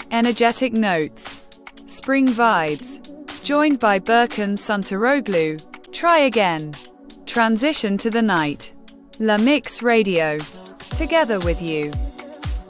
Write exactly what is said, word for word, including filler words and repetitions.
Energetic notes. Spring vibes. Joined by Berkan Suntaroglu. Try again. Transition to the night. La Mix Radio. Together with you.